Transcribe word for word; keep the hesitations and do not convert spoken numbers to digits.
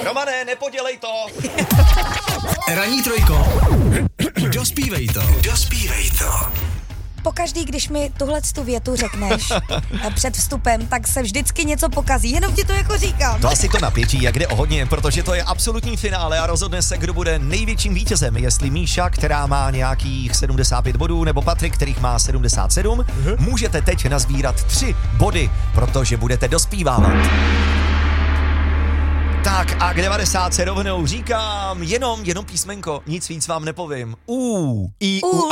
Romane, nepodělej to. Ranní trojko. Dospívej to. Dospívej to. Pokaždý, když mi tuhletu větu řekneš před vstupem, tak se vždycky něco pokazí, jenom ti to jako říkám. To asi to napětí, jak jde o hodně, protože to je absolutní finále a rozhodne se, kdo bude největším vítězem, jestli Míša, která má nějakých sedmdesát pět bodů, nebo Patrik, kterých má sedmdesát sedm. Uh-huh. Můžete teď nazbírat tři body, protože budete dospívávat. Tak a k devadesát se rovnou říkám jenom, jenom písmenko, nic víc vám nepovím. U, I, U,